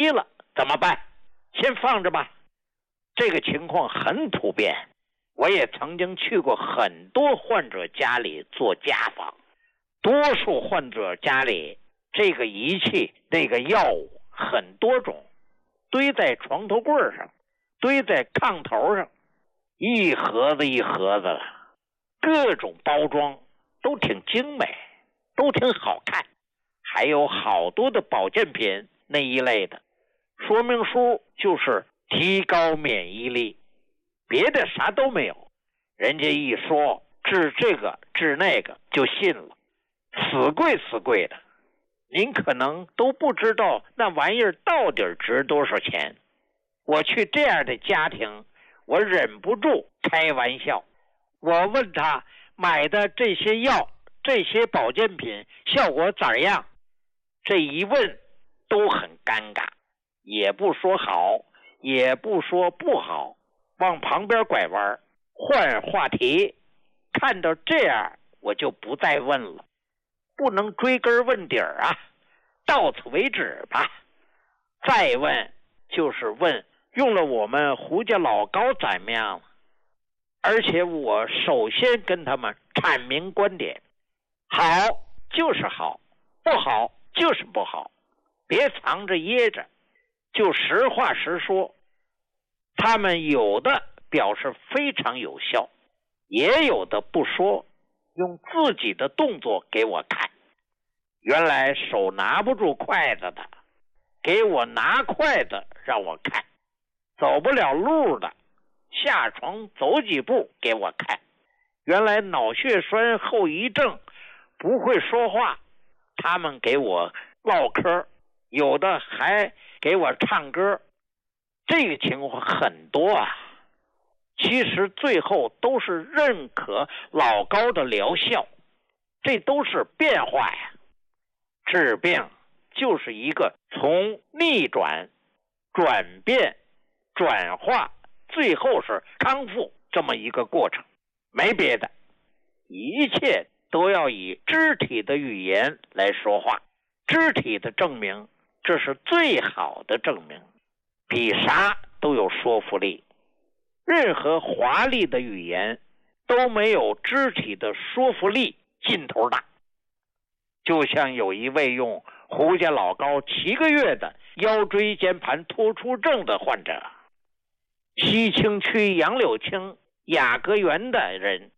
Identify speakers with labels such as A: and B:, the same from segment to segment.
A: 低了怎么办？先放着吧。这个情况很普遍，我也曾经去过很多患者家里做家访，多数患者家里这个仪器那个药物很多种，堆在床头柜上，堆在炕头上，一盒子一盒子的，各种包装都挺精美，都挺好看，还有好多的保健品那一类的，说明书就是提高免疫力，别的啥都没有。人家一说治这个治那个就信了，死贵的，您可能都不知道那玩意儿到底值多少钱。我去这样的家庭，我忍不住开玩笑，我问他买的这些药这些保健品效果咋样，这一问都很尴尬，也不说好也不说不好，往旁边拐弯换话题。看到这样我就不再问了，不能追根问底啊，到此为止吧。再问就是问用了我们胡家老高怎么样了，而且我首先跟他们阐明观点，好就是好，不好就是不好，别藏着掖着，就实话实说。他们有的表示非常有效，也有的不说，用自己的动作给我看。原来手拿不住筷子的，给我拿筷子让我看；走不了路的，下床走几步给我看。原来脑血栓后遗症不会说话，他们给我唠嗑，有的还给我唱歌。这个情况很多啊。其实最后都是认可老高的疗效，这都是变化呀。治病就是一个从逆转、转变、转化，最后是康复这么一个过程，没别的，一切都要以肢体的语言来说话，肢体的证明，这是最好的证明，比啥都有说服力。任何华丽的语言都没有肢体的说服力劲头大。就像有一位用胡家老高7个月的腰椎间盘突出症的患者，西青区杨柳青雅阁园的人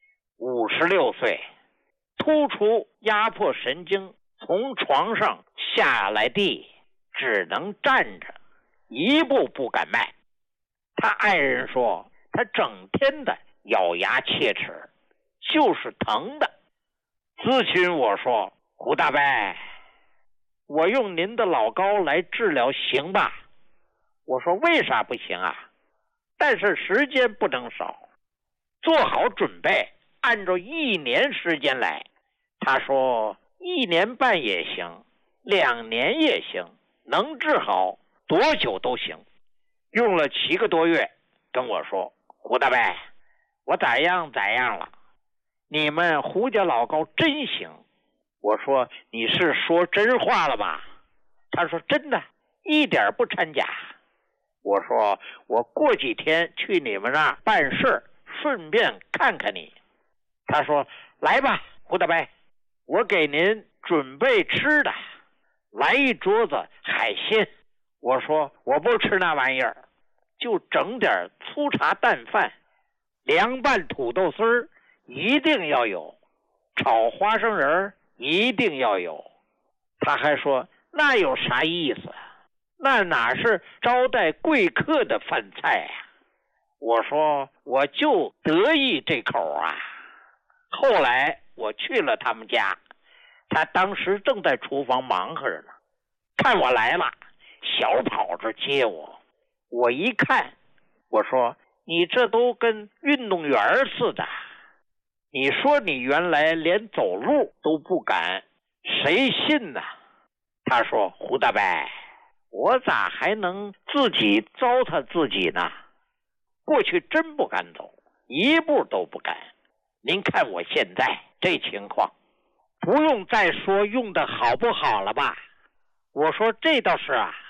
A: ，56岁，突出压迫神经，从床上下来地只能站着，一步不敢迈。他爱人说他整天的咬牙切齿，就是疼的。咨询我说，胡大伯，我用您的老高来治疗行吧？我说为啥不行啊？但是时间不能少，做好准备，按照1年时间来。他说1年半也行，2年也行，能治好多久都行。用了7个多月，跟我说，胡大伯，我咋样了，你们胡家老高真行。我说你是说真话了吧？他说真的，一点不掺假。我说我过几天去你们那儿办事，顺便看看你。他说来吧，胡大伯，我给您准备吃的，来一桌子海鲜。我说我不吃那玩意儿，就整点粗茶淡饭，凉拌土豆丝儿一定要有，炒花生仁一定要有。他还说那有啥意思，那哪是招待贵客的饭菜啊。我说我就得意这口啊。后来我去了他们家，他当时正在厨房忙活着呢，看我来了，小跑着接我。我一看，我说你这都跟运动员似的，你说你原来连走路都不敢，谁信呢？他说胡大伯，我咋还能自己糟蹋自己呢？过去真不敢走，一步都不敢。您看我现在这情况，不用再说用的好不好了吧？我说这倒是啊，